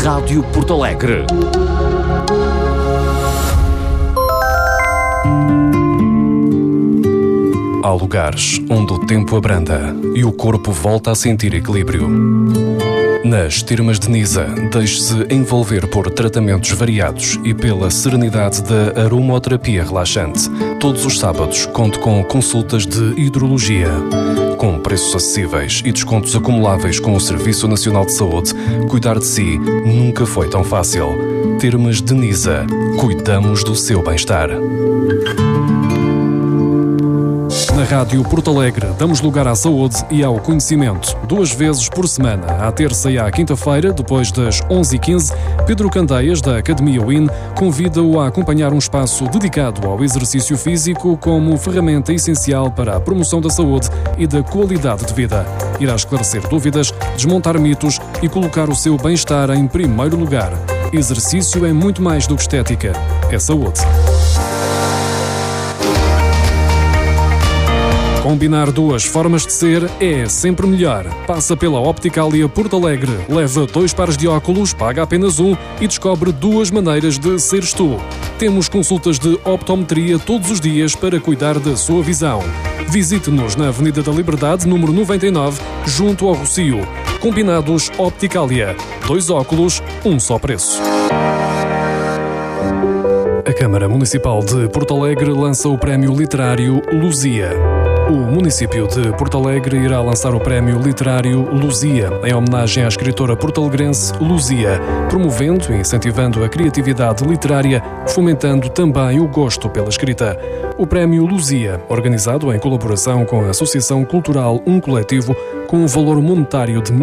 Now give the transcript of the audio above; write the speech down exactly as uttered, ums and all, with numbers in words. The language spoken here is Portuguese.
Rádio Porto Alegre. Há lugares onde o tempo abranda e o corpo volta a sentir equilíbrio. Nas Termas de Nisa, deixe-se envolver por tratamentos variados e pela serenidade da aromoterapia relaxante. Todos os sábados conto com consultas de hidrologia. Com preços acessíveis e descontos acumuláveis com o Serviço Nacional de Saúde, cuidar de si nunca foi tão fácil. Termas de Nisa. Cuidamos do seu bem-estar. Na Rádio Porto Alegre, damos lugar à saúde e ao conhecimento. Duas vezes por semana, à terça e à quinta-feira, depois das onze e quinze, Pedro Candeias, da Academia W I N, convida-o a acompanhar um espaço dedicado ao exercício físico como ferramenta essencial para a promoção da saúde e da qualidade de vida. Irá esclarecer dúvidas, desmontar mitos e colocar o seu bem-estar em primeiro lugar. Exercício é muito mais do que estética, é saúde. Combinar duas formas de ser é sempre melhor. Passa pela Opticalia Porto Alegre, leva dois pares de óculos, paga apenas um e descobre duas maneiras de seres tu. Temos consultas de optometria todos os dias para cuidar da sua visão. Visite-nos na Avenida da Liberdade, número noventa e nove, junto ao Rocio. Combinados Opticalia. Dois óculos, um só preço. A Câmara Municipal de Porto Alegre lança o Prémio Literário Luzia. O município de Porto Alegre irá lançar o Prémio Literário Luzia, em homenagem à escritora porto-alegrense Luzia, promovendo e incentivando a criatividade literária, fomentando também o gosto pela escrita. O Prémio Luzia, organizado em colaboração com a Associação Cultural Um Coletivo, com um valor monetário de